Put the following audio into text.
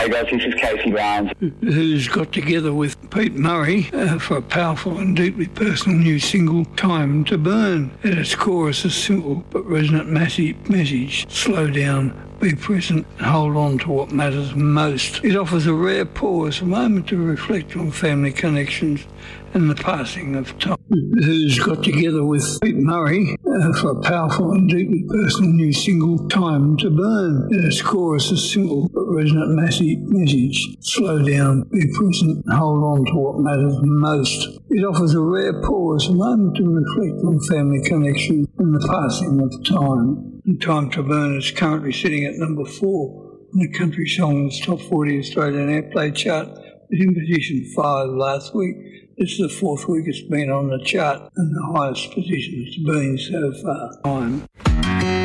Hey guys, this is Casey Barnes. Who's got together with Pete Murray for a powerful and deeply personal new single, Time to Burn. At its core is a simple but resonant message: slow down, be present, and hold on to what matters most. It offers a rare pause, a moment to reflect on family connections and the passing of time. Who's got together with Pete Murray for a powerful and deeply personal new single, Time to Burn. At its core is a simple but resonant message: slow down, be present, and hold on to what matters most. It offers a rare pause, a moment to reflect on family connections and the passing of time. And Time to Burn is currently sitting at number 4 in the Country Songs Top 40 Australian Airplay chart, but in position 5 last week. It's the 4th week it's been on the chart and the highest position it's been so far. Time.